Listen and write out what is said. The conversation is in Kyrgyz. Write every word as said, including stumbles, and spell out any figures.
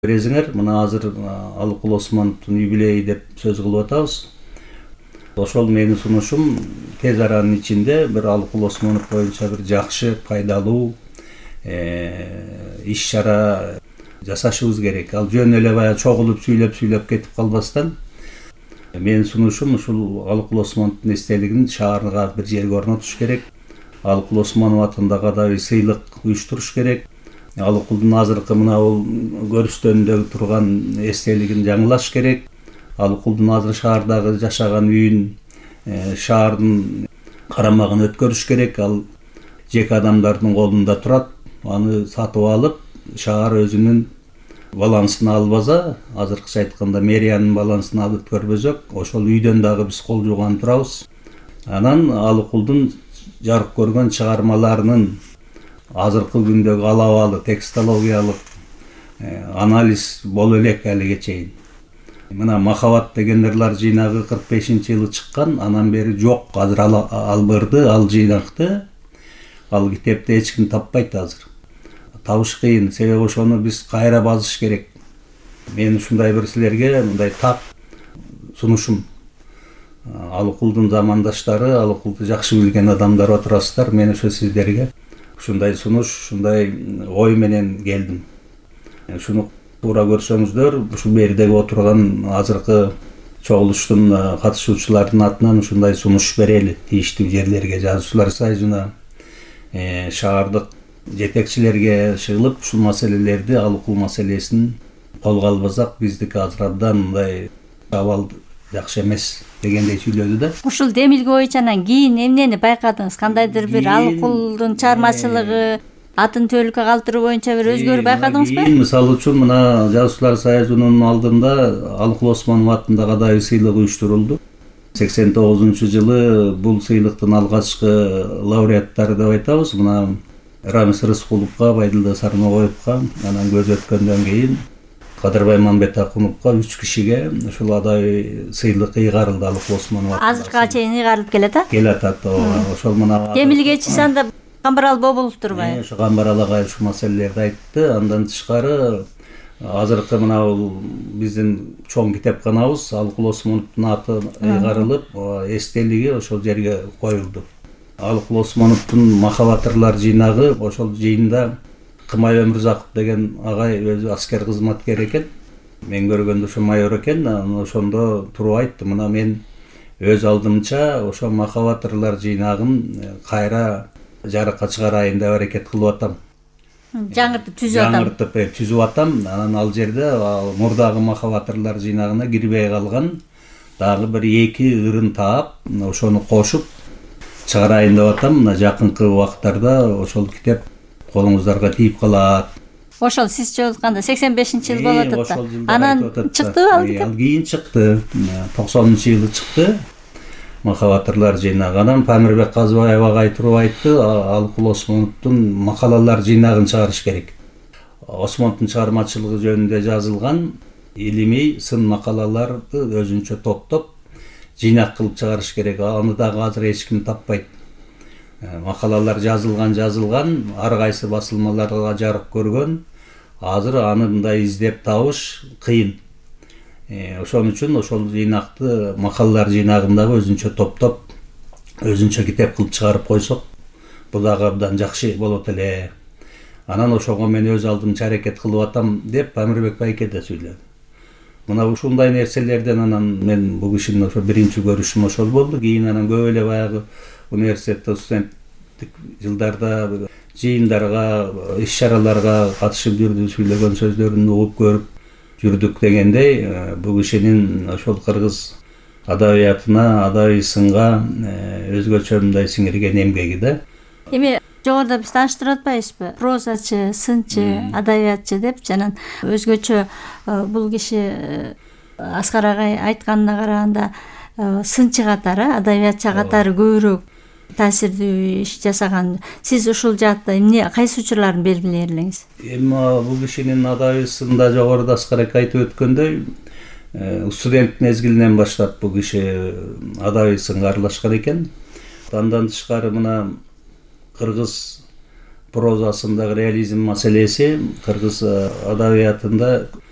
Березиңер, мына азыр Алыкул Осмоновдун юбилейи деп сөз кылып атабыз. Ошол менин сунушум тез аранын ичинде бир Алыкул Осмонов боюнча бир жакшы, пайдалуу иш-чара жасашыбыз керек. Ал жөн эле баягы чогулуп сүйлөп-сүйлөп кетип калбастан, менин сунушум ушул Алыкул Осмоновдун эстелигин шаарга бир жерге орнотуш керек. Алыкул Осмонов атындагы кадайы сыйлык уюштуруш керек. Алыкулдун азыркы мына бул көрүстөнүндө турган эстелигин жаңылаш керек. Алыкулдун азыр шаардагы жашаган үйүн шаардын карамагына өткөрүш керек. Ал жеке адамдардын колунда турат. Аны сатып алып, шаар өзүнүн балансына албаса, азыркыча айтканда мэриянын балансына алып өткөрбөсөк, ошол үйдөн дагы биз кол жууган турабыз. Анан Алыкулдун жарык көргөн чыгармаларынын азыркы күндөгү алабалы текстологиялык анализ боло элек алиге чейин. Мына Махаббат деген ырлар жыйнагы кырк бешинчи жылы чыккан, анан бери жок. Азыр ал бырды, ал жыйнакты, ал китепти эч ким таппайт азыр. Табыш кыйын, себеби ошону биз кайра базыш керек. Мен ушундай бир силерге мындай так сунушум. Алыкулдун замандаштары, Алыкулду жакшы билген адамдар отурасыздар. Мен ошо сиздерге ушундай сунуш, ушундай ой менен келдим. Ушуну туура көрсөңүздөр, ушул жердеги отурган азыркы чогулуштун катышуучуларынын атынан ушундай сунуш берели тийиштүү жерлерге, жазуучулар союзуна, шаардык жетекчилерге чыгылып, ушул маселелерди, Алыкул маселесин колго албасак, биздики азыр абдан мындай абал жакшы эмес дегендей сүйлөдү да. Ушул демилге боюнча анан кийин эмнени байкадыңыз? Кандайдыр бир Алыкулдун чыгармачылыгы, атын төлөккө калтыруу боюнча бир өзгөрүү байкадыңызбы? Мисалы үчүн мына Жазуучулар союзунун алдында Алыкул Осмонов атындагы кадайы сыйлык уюштурулду. сексен тогузунчу жылы бул сыйлыктын алгачкы лауреаттары деп айтабыз. Мына Рамис Рыскуловго, Байдылда Сармагоевго, анан көз өткөндөн кийин Кадырбай Мамбетакуновго үч кишиге ушул адай сыйлык ыйгарылды Алыкул Осмонов. Азыркыга чейин ыйгарылып келет а? Келет ата. Ошол мына демилгечи санда Камбарал Бобулов турбайбы? Ошо Камбарал агай ушул маселелерди айтты. Андан тышкары азыркы мына бул биздин чоң китепканабыз Алыкул Осмоновдун аты ыйгарылып, эстелиги ошол жерге коюлду. Алыкул Осмоновдун Махаббат ырлар жыйнагы, ошол жыйында Кымай Өмүрзаков деген агай өзү аскер кызматкер экен. Мен көргөндө ошо майор экен. Ошондо туруп айтты, мына мен өз алдымча ошо Махаббат ырлар жыйнагын кайра жарыкка чыгарайын деп аракет кылып атам. Жаңыртып түзүп атам. Жаңыртып түзүп атам. Анан ал жерде мурдагы Махаббат ырлар жыйнагына кирбей калган дагы бир эки ырын таап, ошону кошуп чыгарайын деп атам. Мына жакынкы убакыттарда ошол китеп колуңуздарга тийип калат. Ошол сиз чогултканда сексен бешинчи жыл болот атат. Анан чыктыбы ал китеп? Ал кийин чыкты. токсонунчу жылы чыкты. Махаббат ырлар жыйнагы. Анан Памирбек Казыбаев агай туруп айтты, Алыкул Осмоновдун макалалар жыйнагын чыгарыш керек. Осмоновдун чыгармачылыгы жөнүндө жазылган илимий сын макалаларды өзүнчө топтоп жыйнак кылып чыгарыш керек. Аны дагы азыр эч ким таппайт. Макалалар жазылган жазылган, ар кайсы басылмаларга жарык көргөн. Азыр аны мындай издеп табыш кыйын. Ошон үчүн ошол жыйнакты макалалар жыйнагындагы өзүнчө топтоп, өзүнчө китеп кылып чыгарып койсок, бул дагы абдан жакшы болот эле. Анан ошого мен өз алдымча аракет кылып атам деп Памирбек байке да сүйлөдү. Мына ушундай нерселерден анан мен бул кишинин ошо биринчи көрүшүм ошол болду. Кийин анан көп эле баягы университетте студенттик жылдарда жыйындарга, иш-чараларга катышып жүрдү, сүйлөгөн сөздөрүн угуп көрүп жүрдүк дегендей, бул кишинин ошол кыргыз адабиятына, адабий сынга өзгөчө мындай сиңирген эмгеги да. Эми жогоруда биз тааныштырып атпайбызбы? Прозачы, сынчы, адабиятчы деп, анан өзгөчө бул киши Аскар агай айтканына караганда сынчы катары, адабиятчы катары көбүрөөк таасирдүү иш жасаган. Сиз ушул жаатта эмне, кайсы учурларын белгилей элеңиз? Эми бул кишинин адабий сында жогоруда Аскар акай айтып өткөндөй, студент мезгилинен баштап бул киши адабий сынга аралашкан экен. Андан тышкары мына кыргыз прозасындагы реализм маселеси, кыргыз адабиятында